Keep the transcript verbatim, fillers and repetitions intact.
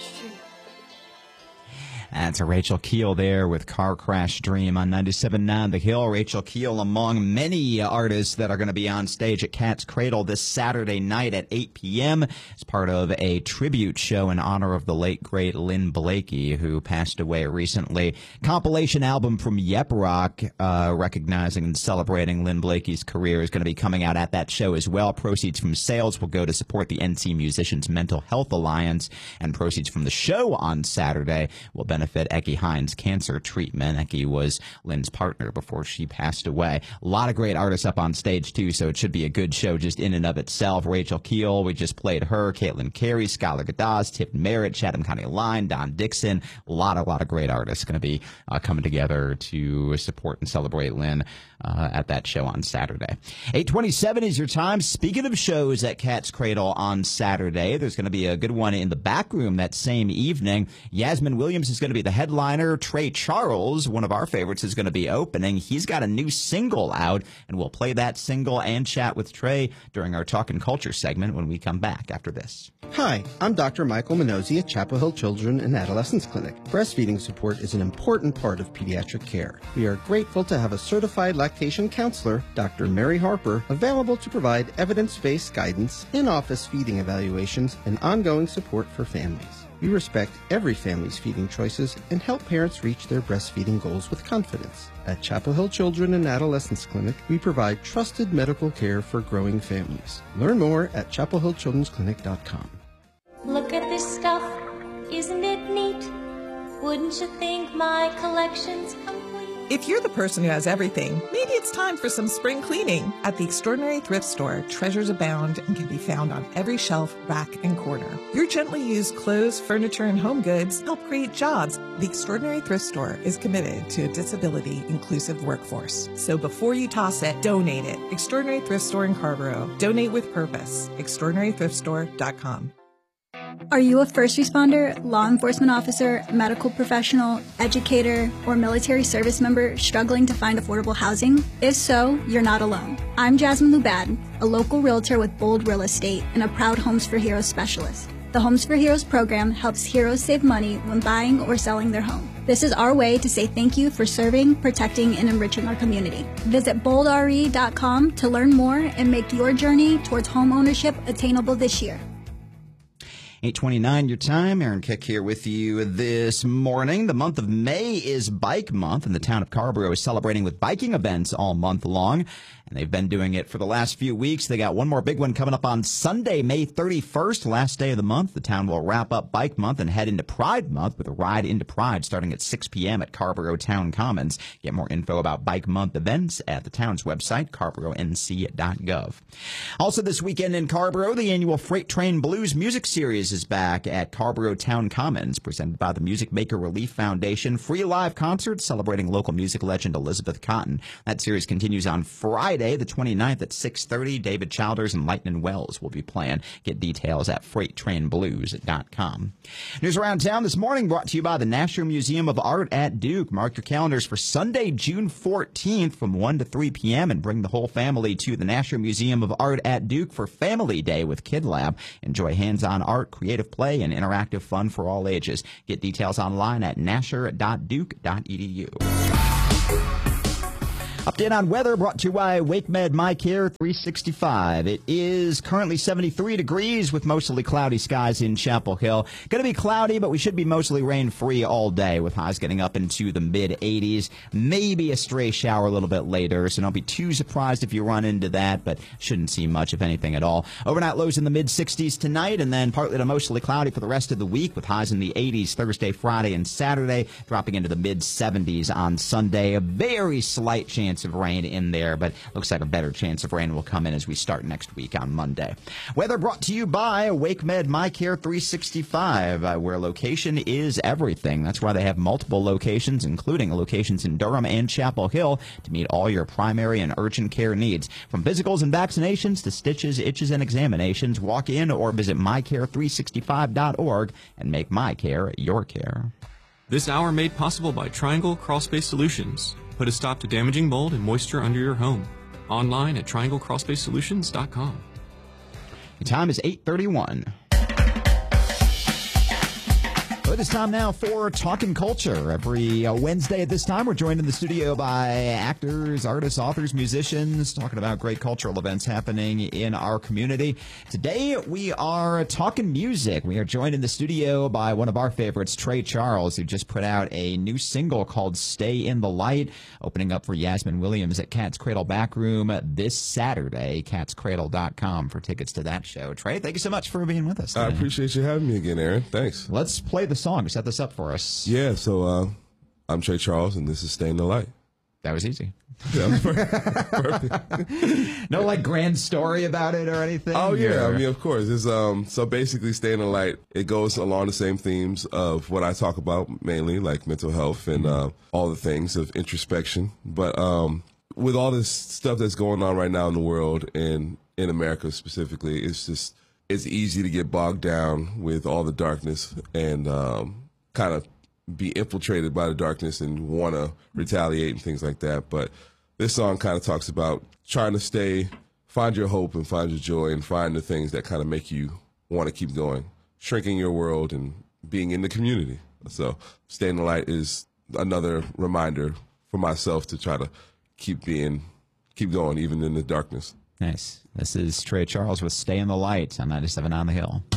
Street. That's a Rachel Keel there with Car Crash Dream on ninety-seven point nine The Hill. Rachel Keel among many artists that are going to be on stage at Cat's Cradle this Saturday night at eight p.m. as part of a tribute show in honor of the late, great Lynn Blakey, who passed away recently. Compilation album from Yep Rock, uh, recognizing and celebrating Lynn Blakey's career, is going to be coming out at that show as well. Proceeds from sales will go to support the N C Musicians Mental Health Alliance, and proceeds from the show on Saturday will benefit Eckie Hines cancer treatment. Eckie was Lynn's partner before she passed away. A lot of great artists up on stage, too, so it should be a good show just in and of itself. Rachel Keel, we just played her, Caitlin Carey, Skylar Gadaz, Tip Merritt, Chatham County Line, Don Dixon. A lot, a lot of great artists going to be uh, coming together to support and celebrate Lynn uh, at that show on Saturday. eight twenty-seven is your time. Speaking of shows at Cat's Cradle on Saturday, there's going to be a good one in the back room that same evening. Yasmin Williams is going to be the headliner. Trey Charles, one of our favorites, is going to be opening. He's got a new single out, and we'll play that single and chat with Trey during our Talkin' Culture segment when we come back after this. Hi, I'm Doctor Michael Minozzi at Chapel Hill Children and Adolescents Clinic. Breastfeeding support is an important part of pediatric care. We are grateful to have a certified lactation counselor, Doctor Mary Harper, available to provide evidence-based guidance, in-office feeding evaluations, and ongoing support for families. We respect every family's feeding choices and help parents reach their breastfeeding goals with confidence. At Chapel Hill Children and Adolescents Clinic, we provide trusted medical care for growing families. Learn more at chapel hill children's clinic dot com. Look at this stuff, isn't it neat? Wouldn't you think my collection's complete? If you're the person who has everything, maybe it's time for some spring cleaning. At the Extraordinary Thrift Store, treasures abound and can be found on every shelf, rack, and corner. Your gently used clothes, furniture, and home goods help create jobs. The Extraordinary Thrift Store is committed to a disability-inclusive workforce. So before you toss it, donate it. Extraordinary Thrift Store in Carrboro. Donate with purpose. extraordinary thrift store dot com. Are you a first responder, law enforcement officer, medical professional, educator, or military service member struggling to find affordable housing? If so, you're not alone. I'm Jasmine Lubad, a local realtor with Bold Real Estate and a proud Homes for Heroes specialist. The Homes for Heroes program helps heroes save money when buying or selling their home. This is our way to say thank you for serving, protecting, and enriching our community. Visit bold r e dot com to learn more and make your journey towards home ownership attainable this year. eight twenty-nine your time. Aaron Kick here with you this morning. The month of May is Bike Month, and the town of Carrboro is celebrating with biking events all month long. And they've been doing it for the last few weeks. They got one more big one coming up on Sunday, May thirty-first, last day of the month. The town will wrap up Bike Month and head into Pride Month with a ride into Pride starting at six p.m. at Carrboro Town Commons. Get more info about Bike Month events at the town's website, carrboro n c dot gov. Also this weekend in Carrboro, the annual Freight Train Blues Music Series is back at Carrboro Town Commons, presented by the Music Maker Relief Foundation. Free live concerts celebrating local music legend Elizabeth Cotten. That series continues on Friday, the twenty-ninth at six thirty. David Childers and Lightning Wells will be playing. Get details at freight train blues dot com. News around town this morning brought to you by the National Museum of Art at Duke. Mark your calendars for Sunday, June fourteenth from one to three p.m. and bring the whole family to the National Museum of Art at Duke for Family Day with Kid Lab. Enjoy hands-on art, creative play, and interactive fun for all ages. Get details online at nasher dot duke dot e d u. Update on weather brought to you by WakeMed MyCare three sixty-five. It is currently seventy-three degrees with mostly cloudy skies in Chapel Hill. Going to be cloudy, but we should be mostly rain-free all day with highs getting up into the mid-eighties. Maybe a stray shower a little bit later, so don't be too surprised if you run into that, but shouldn't see much, if anything at all. Overnight lows in the mid-sixties tonight, and then partly to mostly cloudy for the rest of the week with highs in the eighties Thursday, Friday, and Saturday, dropping into the mid-seventies on Sunday. A very slight chance of rain in there, but looks like a better chance of rain will come in as we start next week on Monday. Weather brought to you by WakeMed MyCare three sixty-five, uh, where location is everything. That's why they have multiple locations, including locations in Durham and Chapel Hill, to meet all your primary and urgent care needs. From physicals and vaccinations to stitches, itches, and examinations, walk in or visit my care three sixty-five dot org and make MyCare your care. This hour made possible by Triangle Crawlspace Solutions. Put a stop to damaging mold and moisture under your home. Online at triangle crawlspace solutions dot com. The time is eight thirty-one. It is time now for Talking Culture. Every uh, Wednesday at this time, we're joined in the studio by actors, artists, authors, musicians, talking about great cultural events happening in our community. Today, we are talking music. We are joined in the studio by one of our favorites, Trey Charles, who just put out a new single called Stay in the Light, opening up for Yasmin Williams at Cat's Cradle Backroom this Saturday. cats cradle dot com for tickets to that show. Trey, thank you so much for being with us today. I appreciate you having me again, Aaron. Thanks. Let's play the song. Set this up for us. Yeah, so uh, I'm Trey Charles, and this is Stay in the Light. That was easy. Yeah, that was perfect. perfect. No, like, grand story about it or anything? Oh, yeah. Or? I mean, of course. It's, um, so basically, Stay in the Light, it goes along the same themes of what I talk about mainly, like mental health and uh, all the things of introspection. But um, with all this stuff that's going on right now in the world and in America specifically, it's just, it's easy to get bogged down with all the darkness and um, kind of be infiltrated by the darkness and want to retaliate and things like that. But this song kind of talks about trying to stay, find your hope and find your joy and find the things that kind of make you want to keep going, shrinking your world and being in the community. So Stay in the Light is another reminder for myself to try to keep being, keep going even in the darkness. Nice. This is Trey Charles with Stay in the Light on ninety-seven on the Hill.